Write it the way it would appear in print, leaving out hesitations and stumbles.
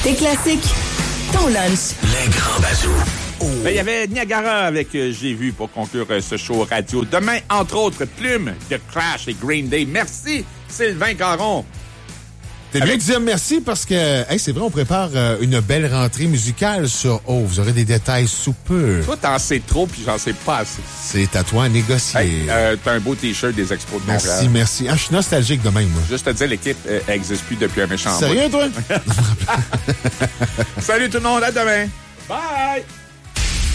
Tes classiques, ton lunch. Les grands bazous. Oh. Il y avait Niagara avec J'ai vu pour conclure ce show radio. Demain, entre autres, Plume de Crash et Green Day. Merci, Sylvain Caron. T'es bien de dire merci parce que, c'est vrai, on prépare une belle rentrée musicale sur vous aurez des détails sous peu. Toi, t'en sais trop puis j'en sais pas assez. C'est à toi à négocier. T'as un beau T-shirt des Expos de Montréal. Merci. Je suis nostalgique de même, moi. Juste te dire, l'équipe n'existe plus depuis un méchant mois. Sérieux, toi? Salut tout le monde, à demain. Bye!